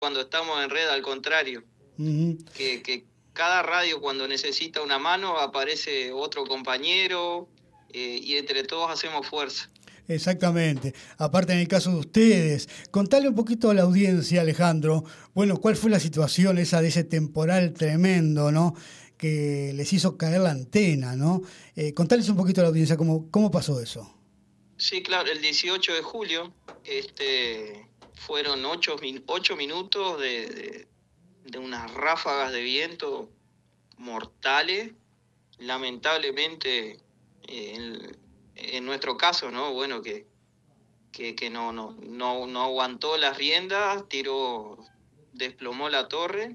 cuando estamos en red, al contrario, Ujú. que cada radio cuando necesita una mano aparece otro compañero, y entre todos hacemos fuerza. Exactamente. Aparte, en el caso de ustedes, contale un poquito a la audiencia, Alejandro, bueno, ¿cuál fue la situación esa de ese temporal tremendo, ¿no? Que les hizo caer la antena, ¿no? Contales un poquito a la audiencia cómo pasó eso. Sí, claro, el 18 de julio fueron 8 minutos de unas ráfagas de viento mortales. Lamentablemente, en nuestro caso, ¿no? Bueno, que no aguantó las riendas, desplomó la torre,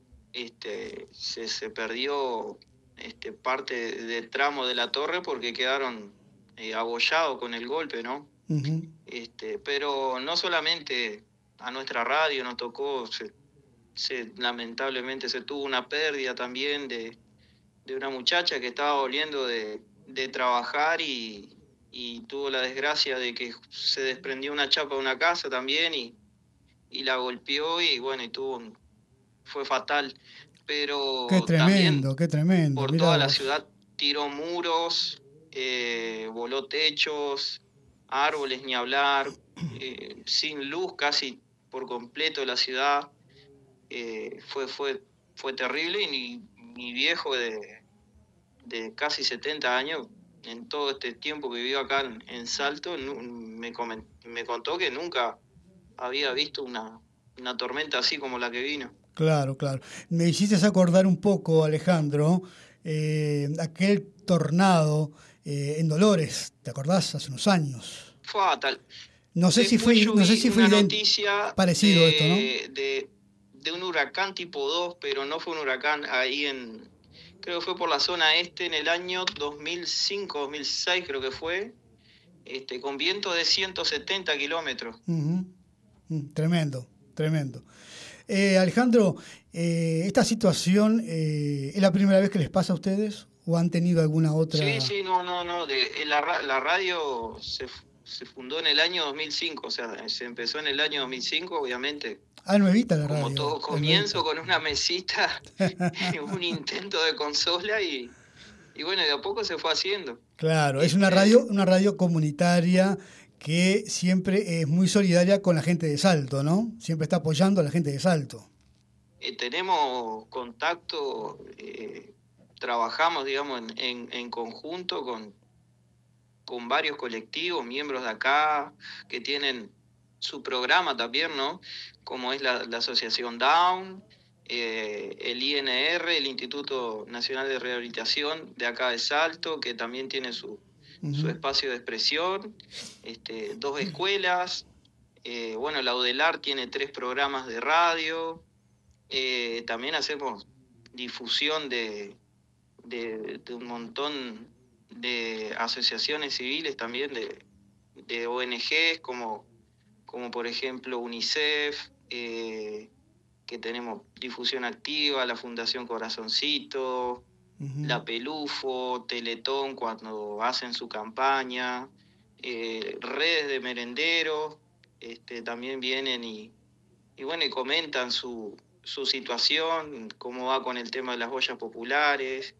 se perdió parte del tramo de la torre porque quedaron abollados con el golpe, ¿no? Ujú. Pero no solamente a nuestra radio nos tocó, lamentablemente se tuvo una pérdida también de una muchacha que estaba volviendo de trabajar y tuvo la desgracia de que se desprendió una chapa de una casa también y la golpeó y bueno, fue fatal. Pero también Qué tremendo, por mirá toda la vos. ciudad tiró muros, voló techos, árboles ni hablar, sin luz casi por completo la ciudad. Fue terrible y mi viejo de casi 70 años, en todo este tiempo que vivió acá en Salto, me contó que nunca había visto una tormenta así como la que vino. Claro, claro. Me hiciste acordar un poco, Alejandro, aquel tornado en Dolores, ¿te acordás? Hace unos años. Fue fatal. Después yo No sé vi si fue una noticia parecido esto, ¿no? de un huracán tipo 2, pero no fue un huracán creo que fue por la zona este en el año 2005, 2006 creo que fue, con viento de 170 kilómetros. Ujú. Tremendo, tremendo. Alejandro, ¿esta situación es la primera vez que les pasa a ustedes o han tenido alguna Sí, otra? sí, no, la radio se fundó en el año 2005, o sea, se empezó en el año 2005, obviamente, Ah, nuevita la como radio, todo es comienzo, nuevita. con una mesita, un intento de consola y bueno, de a poco se fue haciendo. Claro, es Este, una radio comunitaria que siempre es muy solidaria con la gente de Salto, ¿no? Siempre está apoyando a la gente de Salto. tenemos contacto, trabajamos, digamos, en conjunto con varios colectivos, miembros de acá, que tienen su programa también, ¿no? Como es la Asociación Down, el INR, el Instituto Nacional de Rehabilitación de acá de Salto, que también tiene su Ujú. espacio de expresión, dos escuelas, bueno, la UDELAR tiene 3 programas de radio, también hacemos difusión de un montón de asociaciones civiles también, de ONGs como por ejemplo UNICEF, que tenemos difusión activa, la Fundación Corazoncito, Ujú. la Pelufo, Teletón cuando hacen su campaña, redes de merenderos, también vienen y bueno, y comentan su situación, cómo va con el tema de las ollas populares,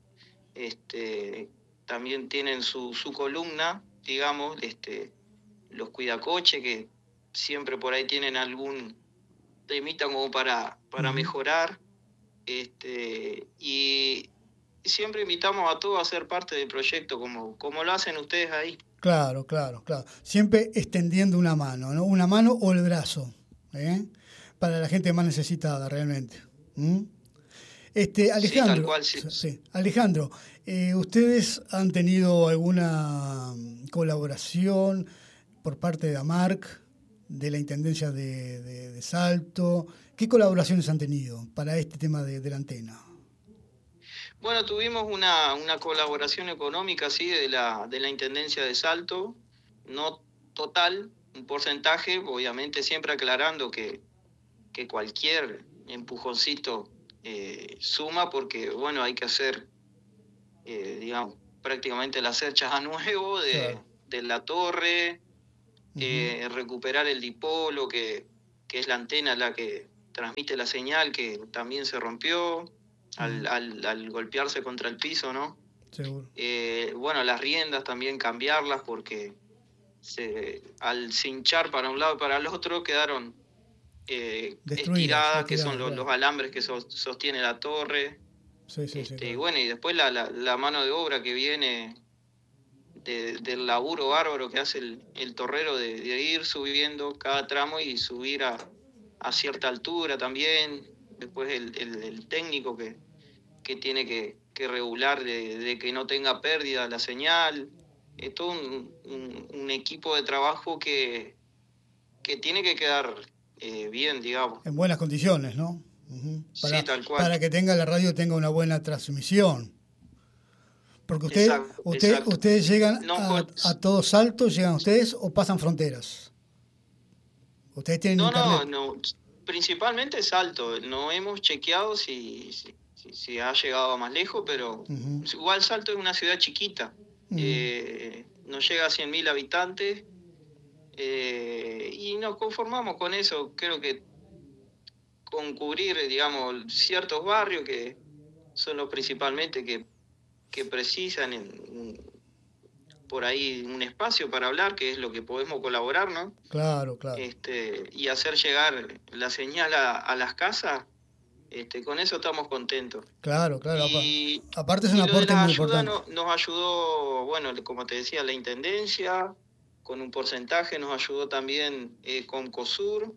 también tienen su columna, digamos, los cuidacoches, que siempre por ahí tienen algún temita como para Ujú. mejorar, y siempre invitamos a todos a ser parte del proyecto, como lo hacen ustedes ahí. Claro, claro, claro. Siempre extendiendo una mano, ¿no? Una mano o el brazo, ¿eh? Para la gente más necesitada, realmente. ¿Mm? Sí, tal Alejandro, cual, sí. sí, Alejandro, ¿ustedes han tenido alguna colaboración por parte de AMARC, de la Intendencia de Salto? ¿Qué colaboraciones han tenido para este tema de la antena? Bueno, tuvimos una colaboración económica, sí, de la Intendencia de Salto, no total, un porcentaje, obviamente siempre aclarando que cualquier empujoncito suma, porque, bueno, hay que hacer, digamos, prácticamente las cerchas a nuevo Claro. de la torre, Ujú. recuperar el dipolo, que es la antena la que transmite la señal, que también se rompió al golpearse contra el piso, ¿no? Seguro. Bueno, las riendas también cambiarlas, porque al cinchar para un lado y para el otro quedaron estiradas, que son claro. los alambres que sostiene la torre. Sí, claro. Y bueno, y después la mano de obra que viene del laburo bárbaro que hace el torrero de ir subiendo cada tramo y subir a cierta altura también. Después el técnico que tiene que regular de que no tenga pérdida la señal. Es todo un equipo de trabajo que tiene que quedar bien, digamos. En buenas condiciones, ¿no? Sí, tal cual. Para que la radio tenga una buena transmisión. Porque Exacto. ustedes llegan a todo Salto, ¿llegan ustedes o pasan fronteras? ¿Ustedes tienen internet? No, principalmente Salto. No hemos chequeado si ha llegado más lejos, pero igual Salto es una ciudad chiquita. No llega a 100.000 habitantes, y nos conformamos con eso. Creo que con cubrir, digamos, ciertos barrios que son los principalmente que precisan por ahí un espacio para hablar, que es lo que podemos colaborar, ¿no? Claro. Y hacer llegar la señal a las casas, con eso estamos contentos. Claro. Y aparte es un aporte muy importante. Nos ayudó, bueno, como te decía, la Intendencia, con un porcentaje, nos ayudó también con COSUR,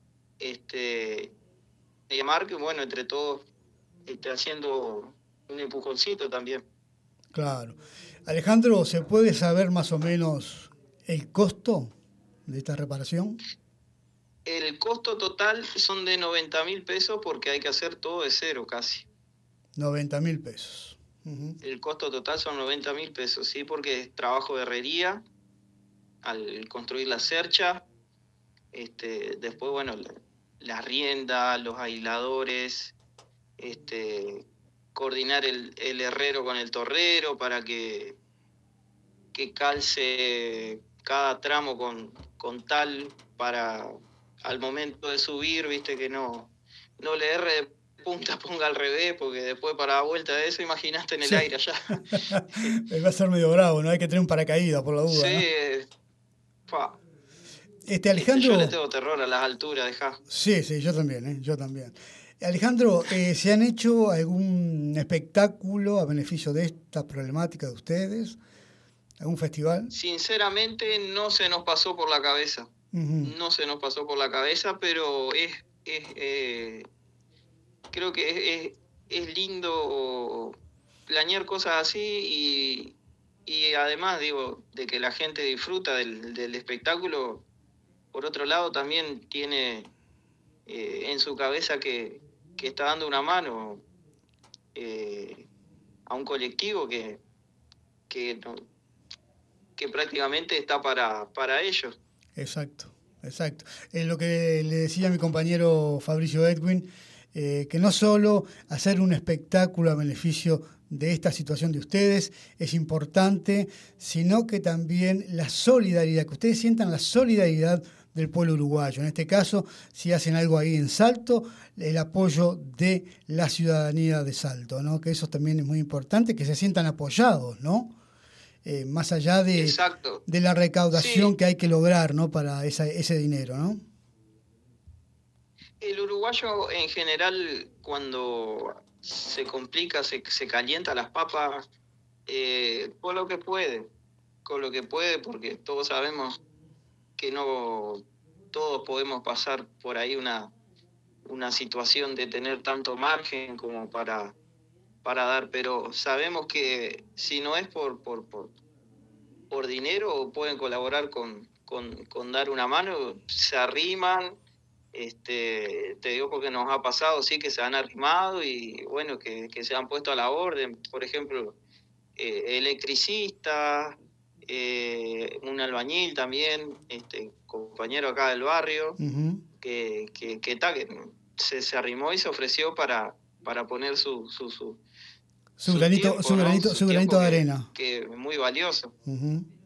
y Marque, bueno, entre todos, haciendo un empujoncito también. Claro. Alejandro, ¿se puede saber más o menos el costo de esta reparación? El costo total son de 90.000 pesos, porque hay que hacer todo de cero casi. 90.000 pesos. El costo total son 90.000 pesos, sí, porque es trabajo de herrería al construir la cercha. Después, bueno, la rienda, los aisladores, coordinar el herrero con el torrero para que calce cada tramo con tal, para al momento de subir, viste, que no le erre de punta, ponga al revés, porque después para la vuelta de eso, imaginaste en el aire allá. Va a ser medio bravo, ¿no? Hay que tener un paracaídas por la duda. Sí, ¿no? Alejandro, yo le tengo terror a las alturas, dejá. Sí, yo también. Alejandro, ¿se han hecho algún espectáculo a beneficio de esta problemática de ustedes? ¿Algún festival? Sinceramente no se nos pasó por la cabeza. No se nos pasó por la cabeza, pero creo que es lindo planear cosas así, y además, digo, de que la gente disfruta del espectáculo. Por otro lado, también tiene en su cabeza que está dando una mano a un colectivo que prácticamente está para ellos. Exacto. Lo que le decía a mi compañero Fabricio Edwin, que no solo hacer un espectáculo a beneficio de esta situación de ustedes es importante, sino que también la solidaridad, que ustedes sientan la solidaridad del pueblo uruguayo. En este caso, si hacen algo ahí en Salto, el apoyo de la ciudadanía de Salto, ¿no? Que eso también es muy importante, que se sientan apoyados, ¿no? Más allá de la recaudación que hay que lograr, ¿no? Para ese dinero, ¿no? El uruguayo en general, cuando se complica, se calienta las papas, con lo que puede, porque todos sabemos que no todos podemos pasar por ahí una situación de tener tanto margen como para dar, pero sabemos que si no es por dinero, pueden colaborar con dar una mano, se arriman. Te digo porque nos ha pasado, sí, que se han arrimado y bueno, que se han puesto a la orden. Por ejemplo, electricistas, un albañil también, compañero acá del barrio, que se arrimó y se ofreció para poner su granito de arena. Que es muy valioso.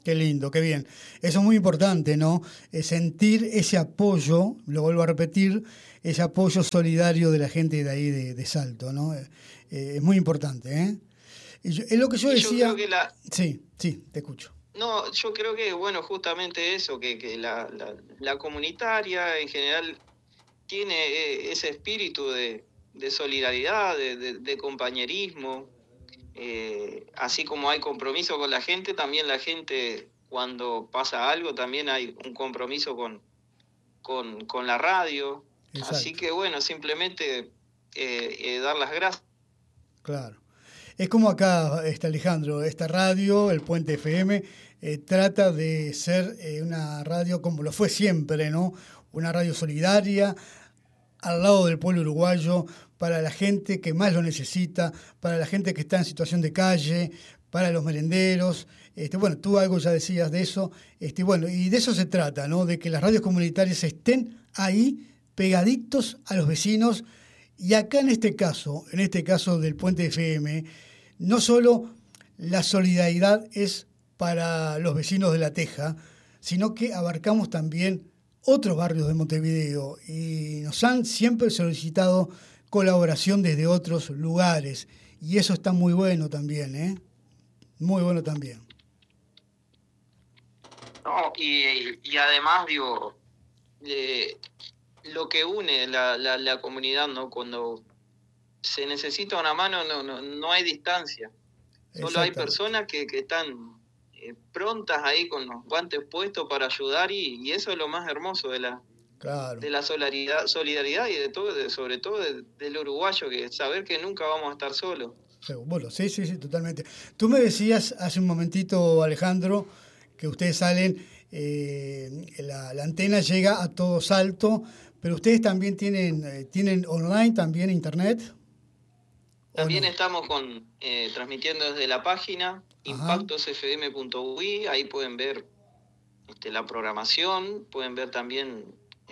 Qué lindo, qué bien. Eso es muy importante, ¿no? Sentir ese apoyo, lo vuelvo a repetir, ese apoyo solidario de la gente de ahí de Salto, ¿no? Es muy importante, ¿eh? Es lo que yo Y yo creo decía. que Sí, sí, te escucho. no, yo creo que, bueno, justamente eso, que la comunitaria en general tiene ese espíritu de solidaridad, de compañerismo, así como hay compromiso con la gente, también la gente cuando pasa algo, también hay un compromiso con la radio. Así Exacto, que bueno, simplemente dar las gracias. claro. Es como acá, Alejandro, esta radio, el Puente FM, trata de ser una radio como lo fue siempre, ¿no? Una radio solidaria, al lado del pueblo uruguayo, para la gente que más lo necesita, para la gente que está en situación de calle, para los merenderos. Bueno, tú algo ya decías de eso. Bueno, y de eso se trata, ¿no? De que las radios comunitarias estén ahí, pegaditos a los vecinos. Y acá en este caso del Puente FM, no solo la solidaridad es para los vecinos de La Teja, sino que abarcamos también otros barrios de Montevideo y nos han siempre solicitado colaboración desde otros lugares y eso está muy bueno también, ¿eh? Muy bueno también. No, y además, digo, lo que une la comunidad, ¿no? Cuando se necesita una mano, no hay distancia. Solo hay personas que están prontas ahí con los guantes puestos para ayudar y eso es lo más hermoso Claro. de la solidaridad y de todo, sobre todo del uruguayo, que saber que nunca vamos a estar solos. Bueno, sí, totalmente. Tú me decías hace un momentito, Alejandro, que ustedes salen, la antena llega a todo Salto, pero ustedes también tienen online, también internet. También estamos transmitiendo desde la página impactosfm.ui, ahí pueden ver la programación, pueden ver también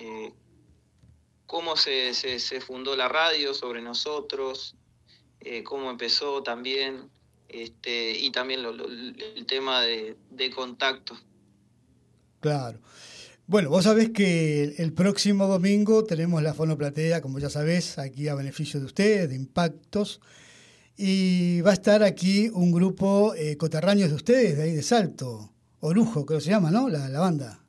cómo se fundó la radio, sobre nosotros, cómo empezó también, y también el tema de contacto. Claro. Bueno, vos sabés que el próximo domingo tenemos la fonoplatea, como ya sabés, aquí a beneficio de ustedes, de Impactos, y va a estar aquí un grupo coterráneos de ustedes, de ahí de Salto, Orujo, creo que se llama, ¿no? La banda.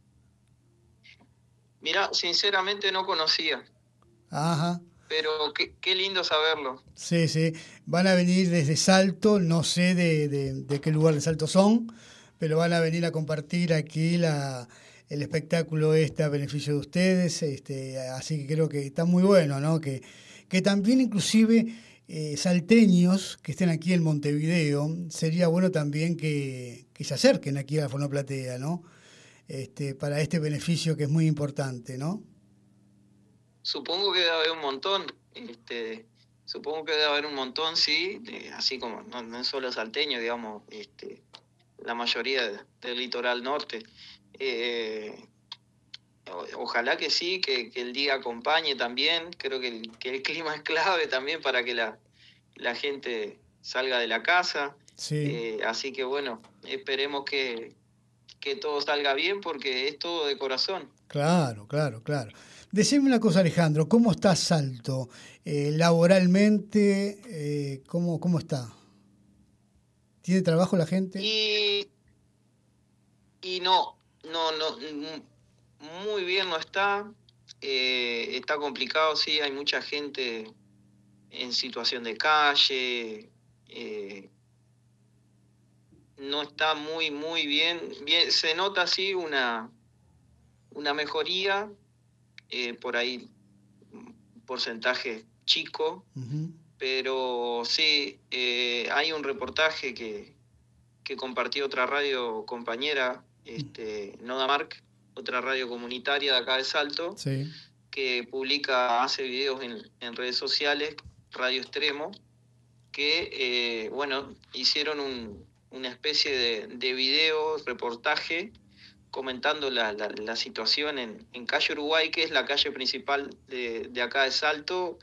Mirá, sinceramente no conocía. Ajá. Pero qué lindo saberlo. Sí, van a venir desde Salto, no sé de qué lugar de Salto son, pero van a venir a compartir aquí el espectáculo a beneficio de ustedes, así que creo que está muy bueno, ¿no? Que también inclusive salteños que estén aquí en Montevideo, sería bueno también que se acerquen aquí a la fonoplatea, ¿no? Para este beneficio que es muy importante, ¿no? Supongo que debe haber un montón, supongo que debe haber un montón, sí, así como no es solo salteño, digamos, la mayoría del litoral norte. Ojalá que sí, que el día acompañe también. Creo que el clima es clave también para que la gente salga de la casa. Sí. Así que bueno, esperemos que todo salga bien porque es todo de corazón. Claro. Decime una cosa, Alejandro, ¿cómo está Salto? Laboralmente, ¿cómo está? ¿Tiene trabajo la gente? Y no, muy bien no está. Está complicado, sí, hay mucha gente en situación de calle. No está muy bien. Se nota, sí, una mejoría, por ahí porcentaje chico, pero sí, hay un reportaje que compartió otra radio compañera, Noda Mark, otra radio comunitaria de acá de Salto, sí, que hace videos en redes sociales, Radio Extremo, que, hicieron una especie de video, reportaje, comentando la situación en Calle Uruguay, que es la calle principal de acá de Salto,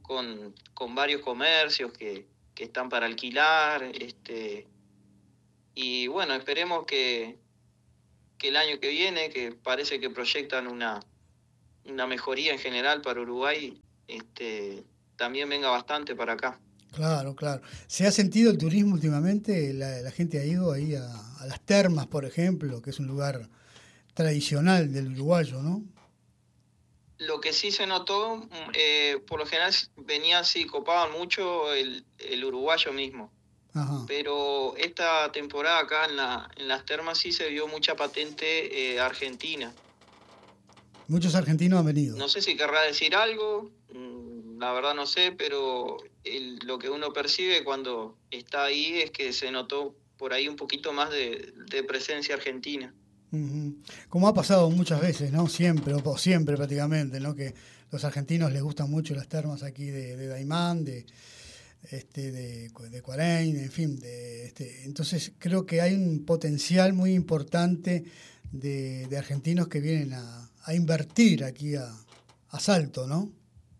con varios comercios que están para alquilar, Y bueno, esperemos que el año que viene, que parece que proyectan una mejoría en general para Uruguay, también venga bastante para acá. Claro, claro. ¿Se ha sentido el turismo últimamente? La gente ha ido ahí a las termas, por ejemplo, que es un lugar tradicional del uruguayo, ¿no? Lo que sí se notó, por lo general venía así, copaban mucho el uruguayo mismo. Ajá. Pero esta temporada acá en las termas sí se vio mucha patente argentina. Muchos argentinos han venido. No sé si querrá decir algo, la verdad no sé, pero lo que uno percibe cuando está ahí es que se notó por ahí un poquito más de presencia argentina. Ujú. Como ha pasado muchas veces, ¿no? Siempre, o siempre prácticamente, ¿no? Que los argentinos les gustan mucho las termas aquí de Daimán, de Cuarein, en fin. Entonces creo que hay un potencial muy importante de argentinos que vienen a invertir aquí a Salto, ¿no?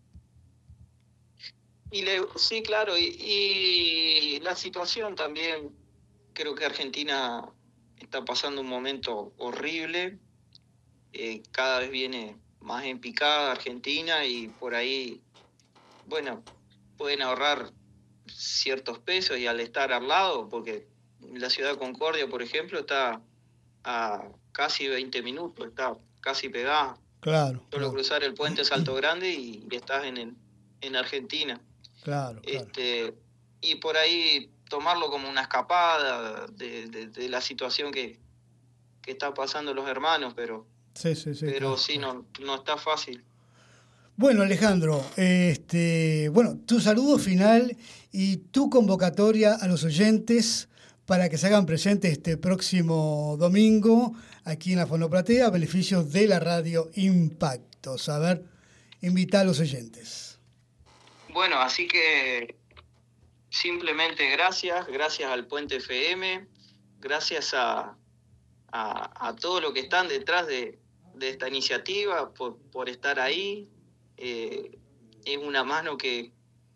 Sí, claro, y la situación también, creo que Argentina está pasando un momento horrible, cada vez viene más en picada Argentina y por ahí, bueno, pueden ahorrar ciertos pesos y al estar al lado, porque la ciudad de Concordia, por ejemplo, está a casi 20 minutos, está casi pegada. Claro, Solo claro. cruzar el puente Salto Grande y estás en Argentina. Claro, claro. Y por ahí tomarlo como una escapada de la situación que está pasando los hermanos, Sí, sí, sí, claro, sí, claro. no está fácil. Bueno, Alejandro, bueno, tu saludo final y tu convocatoria a los oyentes para que se hagan presentes este próximo domingo aquí en la Fonoplatea a beneficio de la radio Impactos. A ver, invita a los oyentes. Bueno, así que simplemente gracias al Puente FM, gracias a todo lo que están detrás de esta iniciativa, por estar ahí. Es una mano que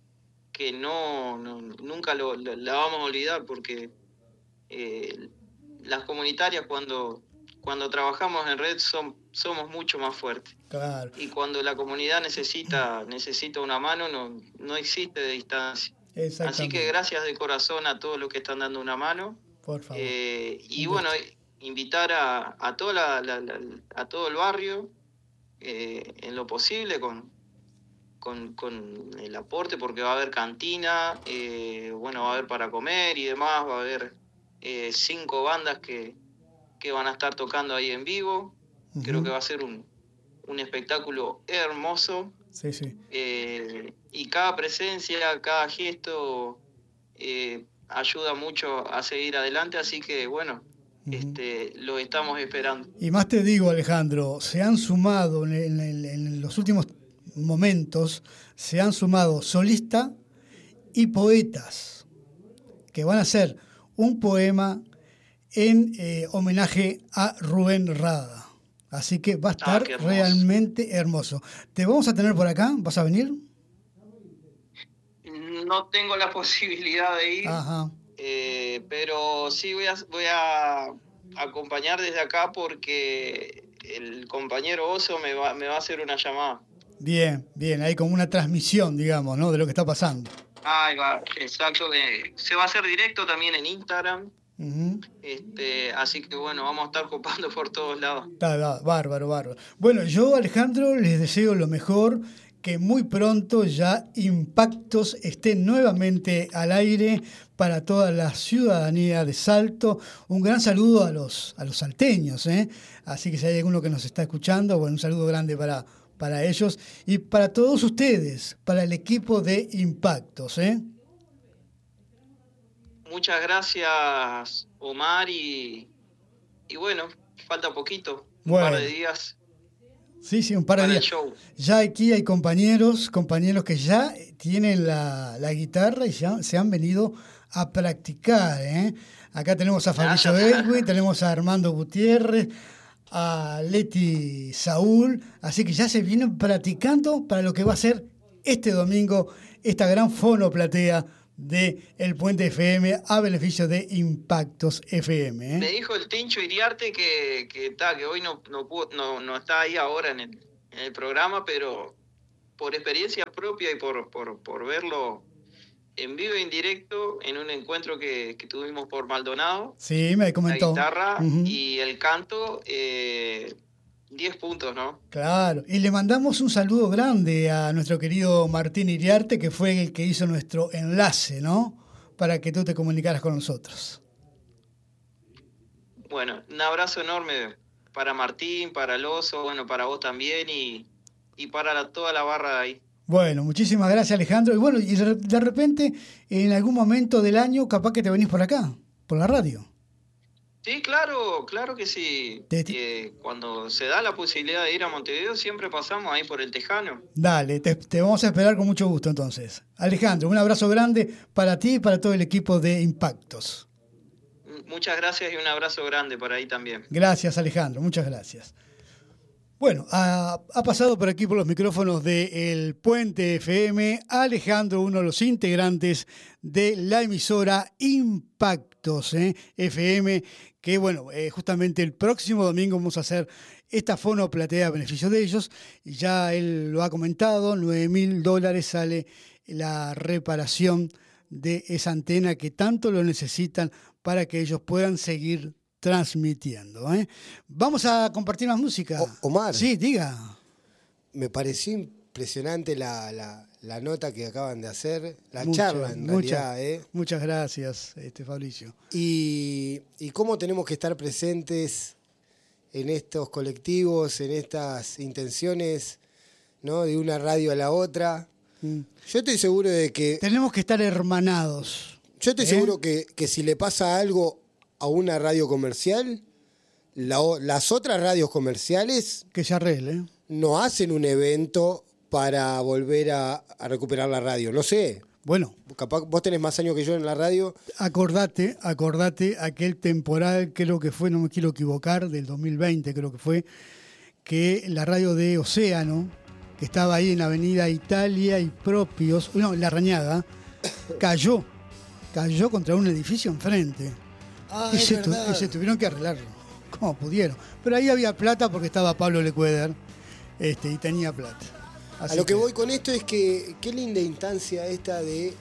nunca la vamos a olvidar, porque las comunitarias cuando trabajamos en red somos mucho más fuertes. Claro. Y cuando la comunidad necesita una mano, no existe de distancia. Así que gracias de corazón a todos los que están dando una mano. Por favor. Y bueno, invitar a todo a todo el barrio, en lo posible, con el aporte, porque va a haber cantina, bueno, va a haber para comer y demás, va a haber 5 bandas que van a estar tocando ahí en vivo. Uh-huh. Creo que va a ser un espectáculo hermoso. Sí, sí. Y cada presencia, cada gesto ayuda mucho a seguir adelante, así que bueno, uh-huh, lo estamos esperando. Y más te digo, Alejandro, se han sumado en los últimos momentos, se han sumado solistas y poetas que van a hacer un poema en homenaje a Rubén Rada. Así que va a estar realmente hermoso. ¿Te vamos a tener por acá? ¿Vas a venir? No tengo la posibilidad de ir. Ajá. Pero sí voy a acompañar desde acá, porque el compañero Oso me va a hacer una llamada. Bien, bien, hay como una transmisión, digamos, ¿no? De lo que está pasando. Ahí va, exacto. Se va a hacer directo también en Instagram. Uh-huh. Así que bueno, vamos a estar copando por todos lados. Bárbaro, bárbaro. Bueno, yo, Alejandro, les deseo lo mejor, que muy pronto ya Impactos esté nuevamente al aire para toda la ciudadanía de Salto. Un gran saludo a los salteños, ¿eh? Así que si hay alguno que nos está escuchando, bueno, un saludo grande para ellos y para todos ustedes, para el equipo de Impactos, ¿eh? Muchas gracias, Omar, y bueno, falta poquito, un par de días. Sí, un par de días. Ya aquí hay compañeros que ya tienen la guitarra y ya se han venido a practicar, ¿eh? Acá tenemos a Fabricio Edwin, tenemos a Armando Gutiérrez, a Leti Saúl, así que ya se vienen practicando para lo que va a ser este domingo, esta gran fonoplatea de El Puente FM a beneficio de Impactos FM. Me dijo el Tincho Iriarte que hoy no está ahí ahora en el programa, pero por experiencia propia y por verlo en vivo e indirecto en un encuentro que tuvimos por Maldonado. Sí, me comentó. La guitarra y el canto, 10 puntos, ¿no? Claro, y le mandamos un saludo grande a nuestro querido Martín Iriarte, que fue el que hizo nuestro enlace, ¿no? Para que tú te comunicaras con nosotros. Bueno, un abrazo enorme para Martín, para el Oso, bueno, para vos también y para toda la barra de ahí. Bueno, muchísimas gracias, Alejandro. Y bueno, y de repente, en algún momento del año, capaz que te venís por acá, por la radio. Sí, claro que sí. Cuando se da la posibilidad de ir a Montevideo, siempre pasamos ahí por el Tejano. Dale, te vamos a esperar con mucho gusto entonces. Alejandro, un abrazo grande para ti y para todo el equipo de Impactos. Muchas gracias y un abrazo grande para ahí también. Gracias, Alejandro, muchas gracias. Bueno, ha pasado por aquí por los micrófonos de El Puente FM Alejandro, uno de los integrantes de la emisora Impactos FM, que bueno, justamente el próximo domingo vamos a hacer esta fonoplatea a beneficio de ellos, y ya él lo ha comentado, $9,000 sale la reparación de esa antena que tanto lo necesitan para que ellos puedan seguir transmitiendo. Vamos a compartir más música. Omar. Sí, diga. Me pareció impresionante la nota que acaban de hacer, charla en realidad. Muchas gracias, Fabricio. Y cómo tenemos que estar presentes en estos colectivos, en estas intenciones, ¿no? De una radio a la otra. Yo estoy seguro de que... Tenemos que estar hermanados. Yo estoy seguro que si le pasa algo a una radio comercial, las otras radios comerciales... Que se arregle. No hacen un evento para volver a recuperar la radio. No sé. Bueno. Capaz vos tenés más años que yo en la radio. Acordate aquel temporal, creo que fue, no me quiero equivocar, del 2020 creo que fue, que la radio de Océano, que estaba ahí en Avenida Italia y Propios, La Rañaga, cayó contra un edificio enfrente. Y se tuvieron que arreglarlo, como pudieron. Pero ahí había plata porque estaba Pablo Lecueder y tenía plata. Así a lo que voy con esto es que qué linda instancia esta de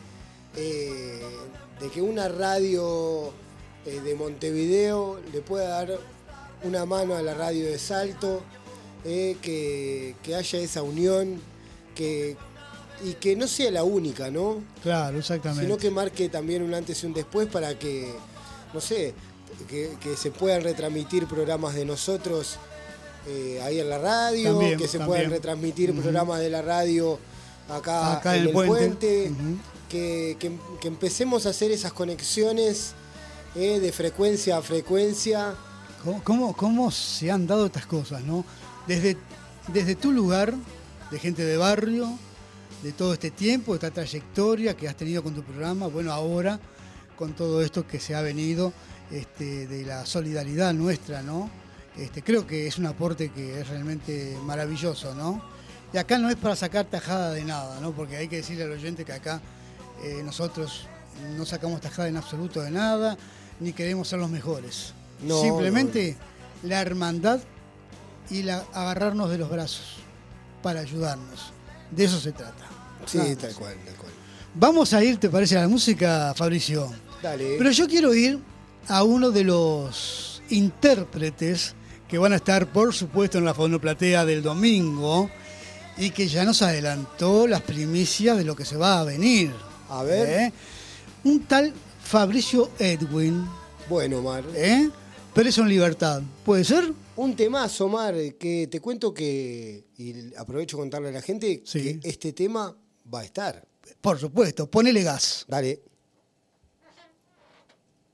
que una radio de Montevideo le pueda dar una mano a la radio de Salto, que haya esa unión, y que no sea la única, ¿no? Claro, exactamente. Sino que marque también un antes y un después para que, no sé, que se puedan retransmitir programas de nosotros ahí en la radio, también, que se puedan retransmitir programas de la radio acá en el puente, que empecemos a hacer esas conexiones de frecuencia a frecuencia. ¿Cómo se han dado estas cosas, no? Desde tu lugar, de gente de barrio, de todo este tiempo, esta trayectoria que has tenido con tu programa, bueno, ahora con todo esto que se ha venido de la solidaridad nuestra, ¿no? Creo que es un aporte que es realmente maravilloso, ¿no? Y acá no es para sacar tajada de nada, ¿no? Porque hay que decirle al oyente que acá nosotros no sacamos tajada en absoluto de nada, ni queremos ser los mejores. No, simplemente la hermandad y agarrarnos de los brazos para ayudarnos. De eso se trata. Sí, tal cual. Vamos a ir, ¿te parece, a la música, Fabricio? Dale. Pero yo quiero ir a uno de los intérpretes que van a estar, por supuesto, en la fonoplatea del domingo y que ya nos adelantó las primicias de lo que se va a venir. A ver. Un tal Fabricio Edwin. Bueno, Omar. Preso en libertad. ¿Puede ser? Un temazo, Omar, que te cuento que, y aprovecho contarle a la gente, que este tema va a estar. Por supuesto, ponele gas. Dale.